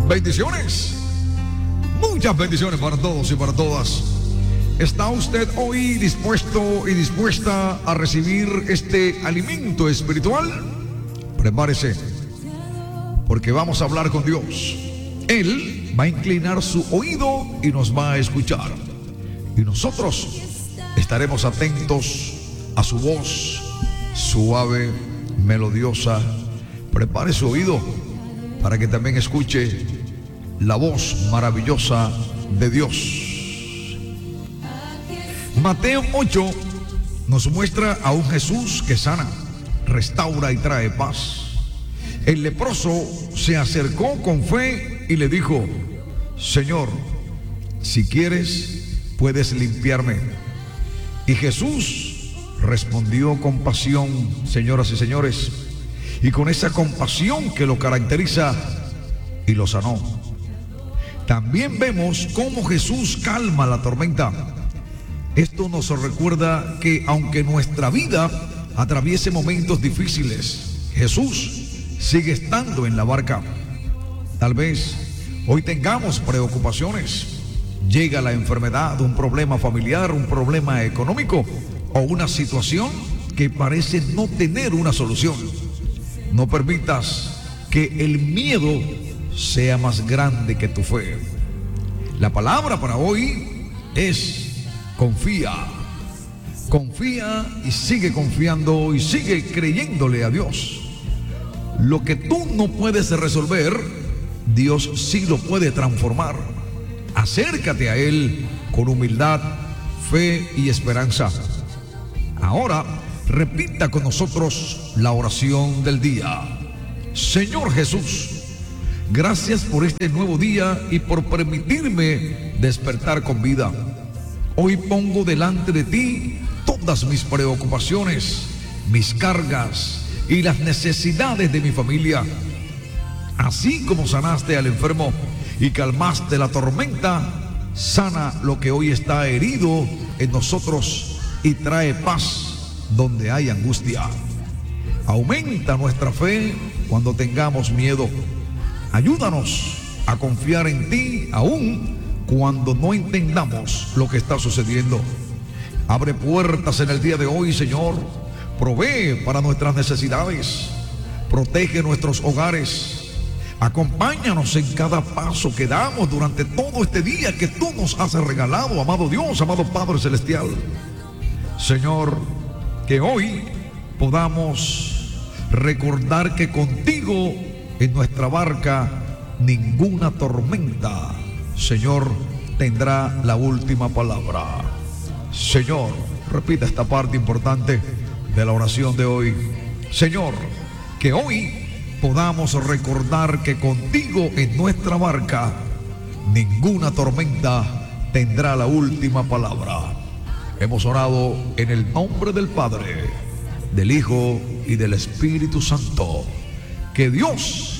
Bendiciones. Muchas bendiciones para todos y para todas. ¿Está usted hoy dispuesto y dispuesta a recibir este alimento espiritual? Prepárese, porque vamos a hablar con Dios. Él va a inclinar su oído y nos va a escuchar. Y nosotros estaremos atentos a su voz suave, melodiosa. Prepare su oído para que también escuche la voz maravillosa de Dios. Mateo 8 nos muestra a un Jesús que sana, restaura y trae paz. El leproso se acercó con fe y le dijo: Señor, si quieres, puedes limpiarme. Y Jesús respondió con pasión, señoras y señores, y con esa compasión que lo caracteriza, y lo sanó. También vemos cómo Jesús calma la tormenta. Esto nos recuerda que aunque nuestra vida atraviese momentos difíciles, Jesús sigue estando en la barca. Tal vez hoy tengamos preocupaciones. Llega la enfermedad, un problema familiar, un problema económico o una situación que parece no tener una solución. No permitas que el miedo sea más grande que tu fe. La palabra para hoy es: confía. Confía y sigue confiando y sigue creyéndole a Dios. Lo que tú no puedes resolver, Dios sí lo puede transformar. Acércate a Él con humildad, fe y esperanza. Ahora repita con nosotros la oración del día. Señor Jesús, gracias por este nuevo día y por permitirme despertar con vida. Hoy pongo delante de ti todas mis preocupaciones, mis cargas y las necesidades de mi familia. Así como sanaste al enfermo y calmaste la tormenta, sana lo que hoy está herido en nosotros y trae paz donde hay angustia. Aumenta nuestra fe cuando tengamos miedo. Ayúdanos a confiar en ti aún cuando no entendamos lo que está sucediendo. Abre puertas en el día de hoy, Señor. Provee para nuestras necesidades. Protege nuestros hogares. Acompáñanos en cada paso que damos durante todo este día que tú nos has regalado, amado Dios, amado Padre Celestial. Señor, que hoy podamos recordar que contigo en nuestra barca ninguna tormenta, Señor, tendrá la última palabra. Señor, repita esta parte importante de la oración de hoy. Señor, que hoy podamos recordar que contigo en nuestra barca ninguna tormenta tendrá la última palabra. Hemos orado en el nombre del Padre, del Hijo y del Espíritu Santo. Que Dios